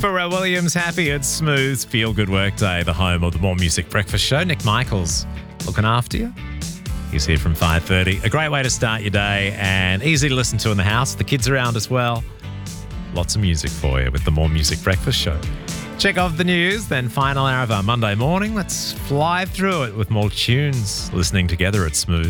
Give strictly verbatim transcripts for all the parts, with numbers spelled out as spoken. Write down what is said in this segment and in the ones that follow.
Pharrell Williams, happy it's smooth. Feel good work day, the home of the More Music Breakfast Show. Nick Michaels looking after you. He's here from five thirty. A great way to start your day and easy to listen to in the house. The kids around as well. Lots of music for you with the More Music Breakfast Show. Check off the news, then final hour of our Monday morning. Let's fly through it with more tunes. Listening together at Smooth.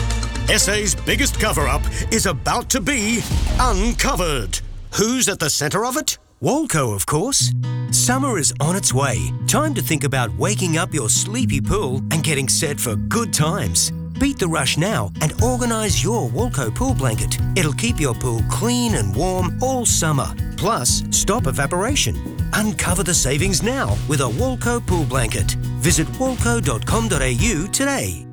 S A's biggest cover-up is about to be uncovered. Who's at the centre of it? Walco, of course. Summer is on its way. Time to think about waking up your sleepy pool and getting set for good times. Beat the rush now and organise your Walco pool blanket. It'll keep your pool clean and warm all summer. Plus, stop evaporation. Uncover the savings now with a Walco pool blanket. Visit walco dot com dot a u today.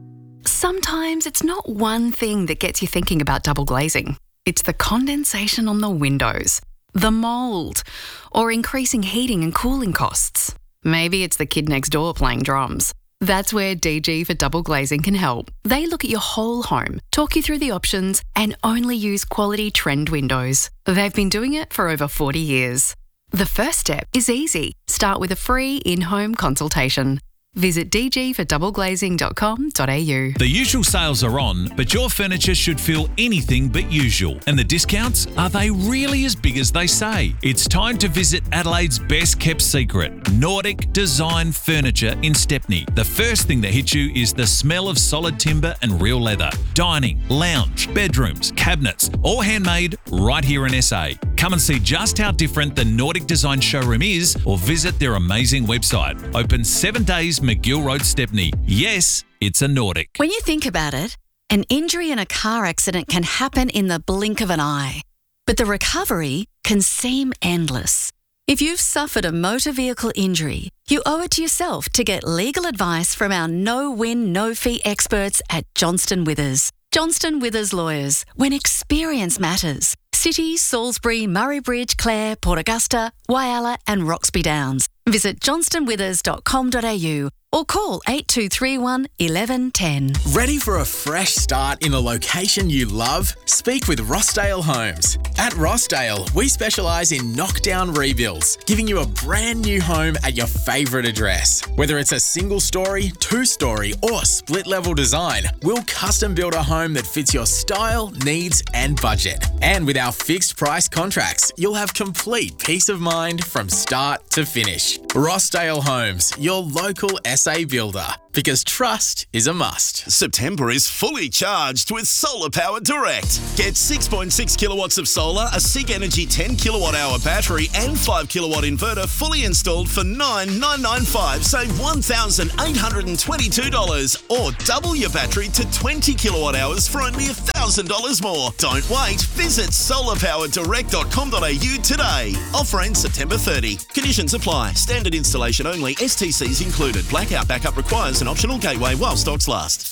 Sometimes it's not one thing that gets you thinking about double glazing. It's the condensation on the windows, the mould, or increasing heating and cooling costs. Maybe it's the kid next door playing drums. That's where D G for Double Glazing can help. They look at your whole home, talk you through the options, and only use quality trend windows. They've been doing it for over forty years. The first step is easy. Start with a free in-home consultation. Visit d g for double glazing dot com dot a u. The usual sales are on, but your furniture should feel anything but usual. And the discounts, are they really as big as they say? It's time to visit Adelaide's best kept secret, Nordic Design Furniture in Stepney. The first thing that hits you is the smell of solid timber and real leather. Dining, lounge, bedrooms, cabinets, all handmade right here in S A. Come and see just how different the Nordic Design showroom is or visit their amazing website. Open seven days, McGill Road, Stepney. Yes, it's a Nordic. When you think about it, an injury in a car accident can happen in the blink of an eye, but the recovery can seem endless. If you've suffered a motor vehicle injury, you owe it to yourself to get legal advice from our no-win, no-fee experts at Johnston Withers. Johnston Withers Lawyers, when experience matters. City, Salisbury, Murray Bridge, Clare, Port Augusta, Whyalla and Roxby Downs. Visit johnston withers dot com dot a u or call eight two three one, one one one zero. Ready for a fresh start in a location you love? Speak with Rossdale Homes. At Rossdale, we specialise in knockdown rebuilds, giving you a brand new home at your favourite address. Whether it's a single story, two story or split level design, we'll custom build a home that fits your style, needs and budget. And with our fixed price contracts, you'll have complete peace of mind from start to finish. Rossdale Homes, your local S A builder, because trust is a must. September is fully charged with Solar Power Direct. Get six point six kilowatts of solar, a SIG Energy ten kilowatt hour battery and five kilowatt inverter fully installed for nine thousand nine hundred ninety-five dollars. Save one thousand eight hundred twenty-two dollars or double your battery to twenty kilowatt hours for only one thousand dollars more. Don't wait. Visit solar power direct dot com dot a u today. Offer ends September thirtieth. Conditions apply. Standard installation only. S T Cs included. Blackout backup requires an optional gateway while stocks last.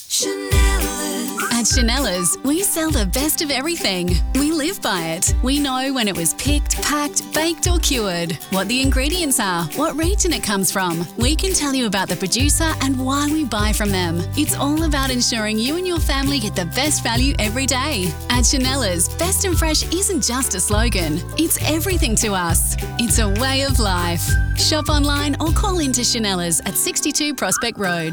At Chanella's, we sell the best of everything. We live by it. We know when it was picked, packed, baked or cured, what the ingredients are, what region it comes from. We can tell you about the producer and why we buy from them. It's all about ensuring you and your family get the best value every day. At Chanella's, best and fresh isn't just a slogan. It's everything to us. It's a way of life. Shop online or call into Chanella's at sixty-two Prospect Road.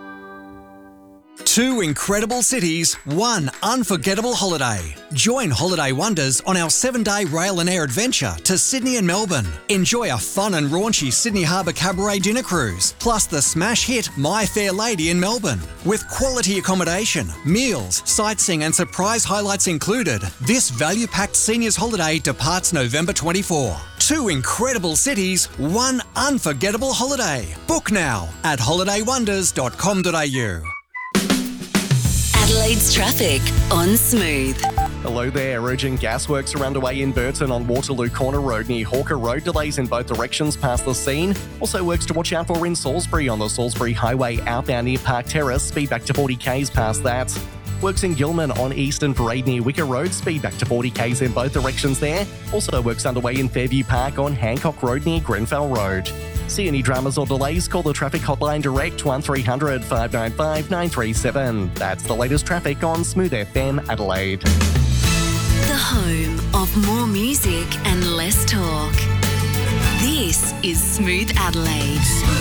Two incredible cities, one unforgettable holiday. Join Holiday Wonders on our seven-day rail and air adventure to Sydney and Melbourne. Enjoy a fun and raunchy Sydney Harbour Cabaret dinner cruise, plus the smash hit My Fair Lady in Melbourne. With quality accommodation, meals, sightseeing and surprise highlights included, this value-packed seniors holiday departs November twenty-fourth. Two incredible cities, one unforgettable holiday. Book now at holiday wonders dot com dot a u. Adelaide's traffic on Smooth. Hello there. Urgent gasworks are underway in Burton on Waterloo Corner Road near Hawker Road. Delays in both directions past the scene. Also works to watch out for in Salisbury on the Salisbury Highway outbound near Park Terrace. Speed back to forty k's past that. Works in Gilman on Eastern Parade near Wicker Road. Speed back to forty k's in both directions there. Also works underway in Fairview Park on Hancock Road near Grenfell Road. See any dramas or delays? Call the traffic hotline direct one three hundred, five nine five, nine three seven. That's the latest traffic on Smooth F M Adelaide. The home of more music and less talk. This is Smooth Adelaide.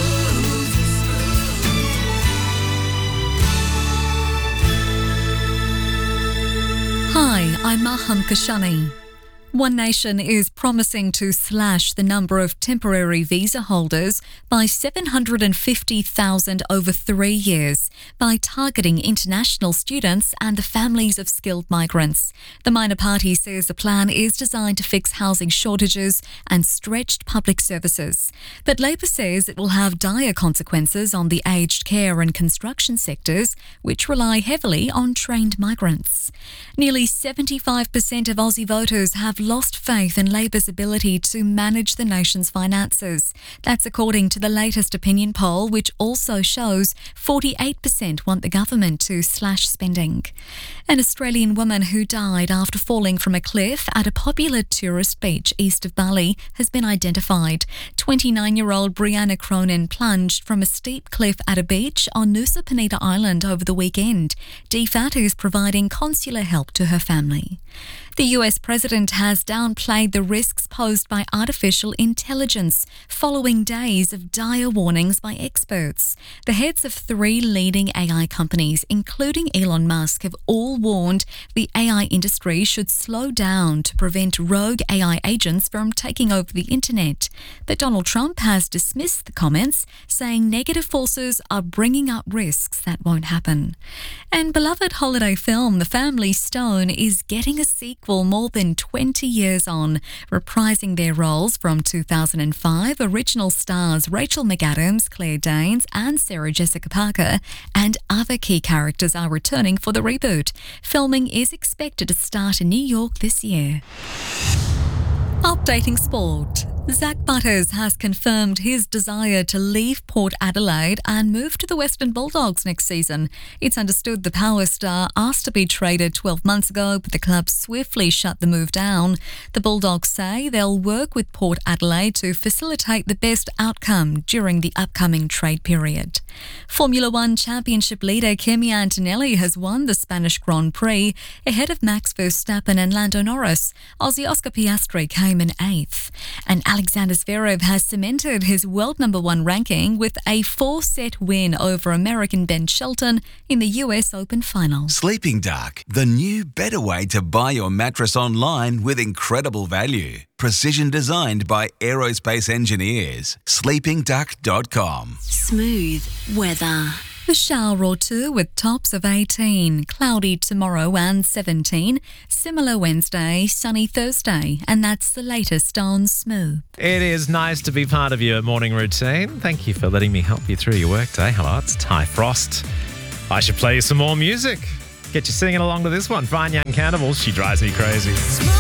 Hi, I'm Maham Kashani. One Nation is promising to slash the number of temporary visa holders by seven hundred fifty thousand over three years by targeting international students and the families of skilled migrants. The minor party says the plan is designed to fix housing shortages and stretched public services. But Labor says it will have dire consequences on the aged care and construction sectors, which rely heavily on trained migrants. Nearly seventy-five percent of Aussie voters have lost faith in Labor's ability to manage the nation's finances. That's according to the latest opinion poll, which also shows forty-eight percent want the government to slash spending. An Australian woman who died after falling from a cliff at a popular tourist beach east of Bali has been identified. twenty-nine-year-old Brianna Cronin plunged from a steep cliff at a beach on Nusa Penida Island over the weekend. D F A T is providing consular help to her family. The U S president has downplayed the risks posed by artificial intelligence following days of dire warnings by experts. The heads of three leading A I companies, including Elon Musk, have all warned the A I industry should slow down to prevent rogue A I agents from taking over the internet. But Donald Trump has dismissed the comments, saying negative forces are bringing up risks that won't happen. And beloved holiday film The Family Stone is getting a sequel more than twenty years on, reprising their roles from two thousand five. Original stars Rachel McAdams, Claire Danes and Sarah Jessica Parker and other key characters are returning for the reboot. Filming is expected to start in New York this year. Updating sport. Zach Butters has confirmed his desire to leave Port Adelaide and move to the Western Bulldogs next season. It's understood the Power star asked to be traded twelve months ago, but the club swiftly shut the move down. The Bulldogs say they'll work with Port Adelaide to facilitate the best outcome during the upcoming trade period. Formula One Championship leader Kimi Antonelli has won the Spanish Grand Prix ahead of Max Verstappen and Lando Norris. Aussie Oscar Piastri came in eighth. And Alexander Zverev has cemented his world number one ranking with a four-set win over American Ben Shelton in the U S Open final. Sleeping Dark, the new better way to buy your mattress online with incredible value. Precision designed by aerospace engineers. sleeping duck dot com. Smooth weather. A shower or two with tops of eighteen, cloudy tomorrow and seventeen, similar Wednesday, sunny Thursday, and that's the latest on Smooth. It is nice to be part of your morning routine. Thank you for letting me help you through your workday. Hello, it's Ty Frost. I should play you some more music. Get you singing along to this one. Fine Young Cannibals, She Drives Me Crazy.